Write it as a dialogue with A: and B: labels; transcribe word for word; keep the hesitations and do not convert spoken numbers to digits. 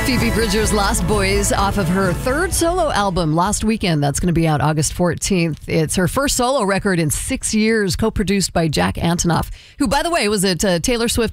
A: Phoebe Bridgers' Lost Boys off of her third solo album, Lost Weekend. That's going to be out August fourteenth. It's her first solo record in six years, co-produced by Jack Antonoff, who, by the way, was at uh, Taylor Swift